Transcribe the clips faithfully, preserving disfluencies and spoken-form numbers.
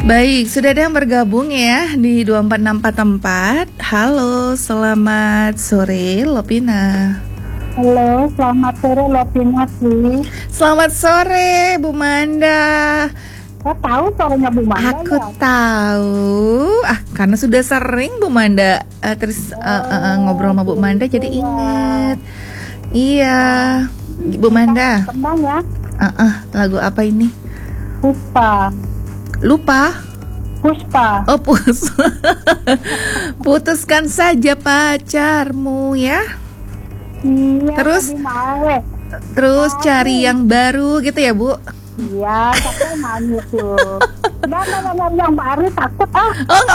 Baik, sudah ada yang bergabung ya di dua empat enam empat empat. Halo, selamat sore Lovina. Halo, selamat sore Lovina sih. Selamat sore Bu Manda. Saya tahu suaranya Bu Manda. Aku ya? tahu. Ah, karena sudah sering Bu Manda uh, terus uh, uh, uh, ngobrol sama Bu Manda jadi iya. ingat. Iya, Bu Manda. Tenang ya. Uh, uh, lagu apa ini? Puspa. Lupa. Puspa. Oh, pus. Putuskan saja pacarmu ya. Iya. Terus? Mau. Terus Mau. cari yang baru gitu ya, Bu? Iya, tapi manis tuh. Dan yang, yang baru takut ah. Oh, enggak.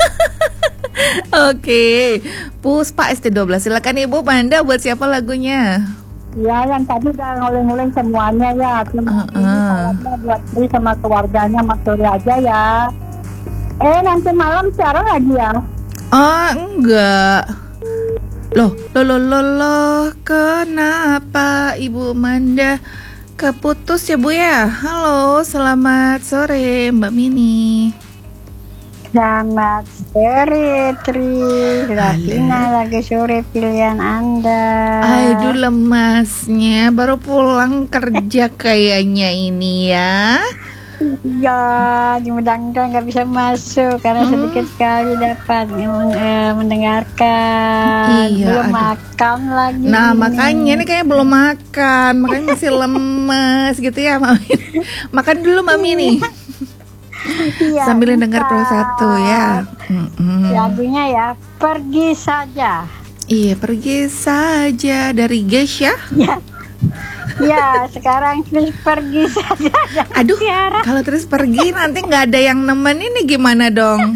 Oke. Puspa S T dua belas. Silakan Ibu Manda, buat siapa lagunya? Iya, yang tadi udah nguling-nguling semuanya ya. Cuma Uh-uh. ini salamnya buat Tri sama keluarganya Mas Surya aja ya. Eh, nanti malam siaran lagi ya? Oh, enggak. Loh, loh, loh, loh, loh. Kenapa Ibu Manda keputus ya, Bu ya? Halo, selamat sore Mbak Mini. Selamat sore Tri. Lovina lagi sore pilihan Anda. Aduh, lemasnya baru pulang kerja kayaknya ini ya. Iya, mudah-mudahan nggak bisa masuk karena Hmm. sedikit sekali dapat eh, mendengarkan. Iya, Belum aduh. makan lagi. Nah, makanya ini kayaknya belum makan, makanya masih lemes gitu ya, Mami. Makan dulu, Mami nih. Iya, Sambil dengar bentar. Pro satu ya. Mm-mm. Lagunya ya, pergi saja. Iya, pergi saja dari Gesya. Ya, ya sekarang terus pergi saja. Aduh, Siaran. kalau terus pergi nanti nggak ada yang nemenin nih gimana dong?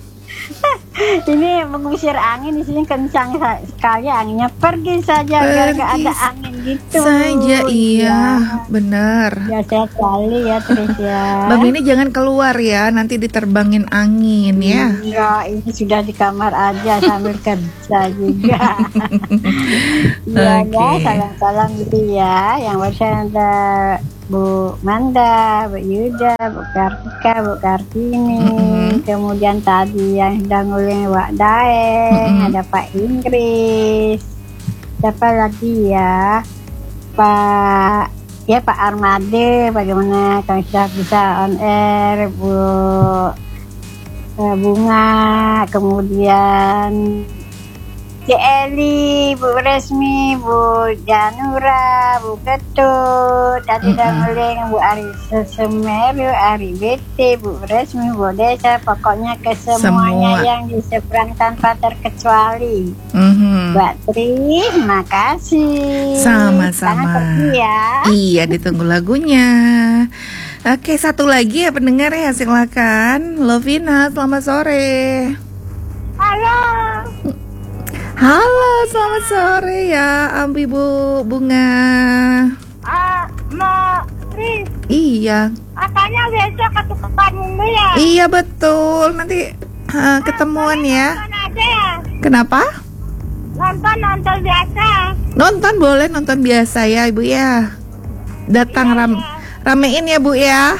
Ini mengusir angin di sini kencang sekali anginnya. Pergi saja biar nggak ada Pergi angin gitu. Saja, iya, benar. Ya sehat sekali ya terus ya. Mbak Mini jangan keluar ya, nanti diterbangin angin ya. Enggak, ini sudah di kamar aja sambil kerja juga. Iya Oke. ya, salam-salam gitu ya. Yang barusan ada Bu Manda, Bu Yuda, Bu Kartika, Bu Kartini. Mm-mm. Kemudian tadi yang sudah nguling Wak Daeng, Mm-mm. ada Pak Inggris. Siapa lagi ya? Pak ya Pak Armade, bagaimana kalau sudah bisa on air, Bu eh, Bunga, kemudian C. Eli, Bu Resmi, Bu Janura, Bu Ketut, tadi udah Mm-mm. nguling Bu Ari Semeru, Ari B T, Bu Resmi, Bu Desa, pokoknya ke semuanya Semua. yang di seberang tanpa terkecuali. Mhm. Mbak Tri, makasih. Sama-sama. Jangan pergi ya. Iya, ditunggu lagunya. Oke, satu lagi ya pendengar ya, silakan. Lovina, selamat sore. Halo. Halo, selamat sore ya, Ambi Bu Bunga. Ah, Mbak Tri, Iya, katanya besok ketukeran minggu ya. iya betul. Nanti uh, ketemuan ya. Nonton aja ya. Kenapa? Nonton nonton biasa. Nonton boleh, nonton biasa ya, Ibu ya. Datang ram ramein ya, Bu ya.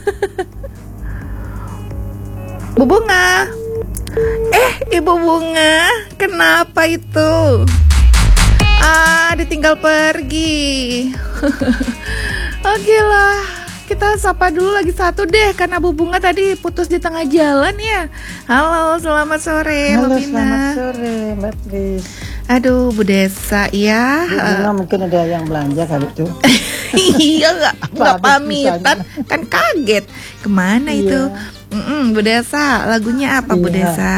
Bu Bunga. Eh, Ibu Bunga, kenapa itu? Ah, ditinggal pergi. Oke lah, kita sapa dulu lagi satu deh, karena Bu Bunga tadi putus di tengah jalan ya. Halo, selamat sore, Halo, Lovina. selamat sore Mbak Tri. Aduh, Bu Desa ya. Bu Bunga mungkin ada yang belanja kali itu. Iya, nggak nggak Habis pamitan, kan kaget. Kemana Iya. itu? Mm-mm, Bu Desa, lagunya apa Bu Iya. Desa?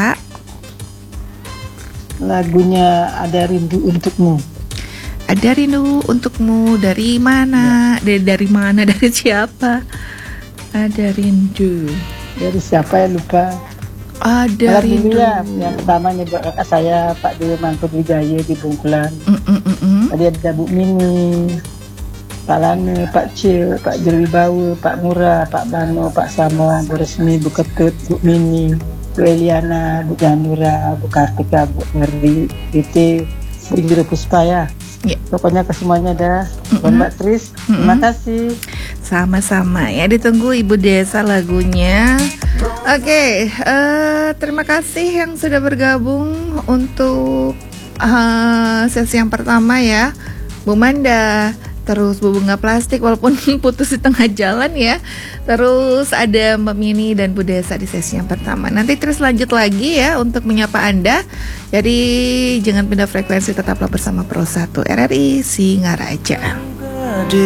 Lagunya Ada Rindu Untukmu. Ada rindu untukmu dari mana? Dari dari mana? Dari siapa? Ada rindu. Dari siapa ya lupa. Ada rindu. Alhamdulillah, yang pertama nih buat kakak saya Pak Dewi Mantur Wijaya di Bungkulan. Mm-mm-mm. Tadi ada Bu Mini, Pak Lane, Pak Cil, Pak Jelibawu, Pak Murah, Pak Bano, Pak Samo, Bu Resmi, Bu Ketut, Bu Mini, Bu Eliana, Bu Janura, Bu Kartika, Bu Merdi, Titi, Bu Indira Puspa ya. Ya. Pokoknya ke semuanya dah. Mm-mm. Mbak Tris, terima kasih. Sama-sama ya, ditunggu Ibu Desa lagunya Oke, eh, terima kasih yang sudah bergabung untuk eh, sesi yang pertama ya, Bu Manda. Terus Bu Bunga Plastik walaupun putus di tengah jalan ya. Terus ada Mbak Mini dan Bu Desa di sesi yang pertama. Nanti terus lanjut lagi ya untuk menyapa Anda. Jadi jangan pindah frekuensi, tetaplah bersama Pro satu R R I Singaraja.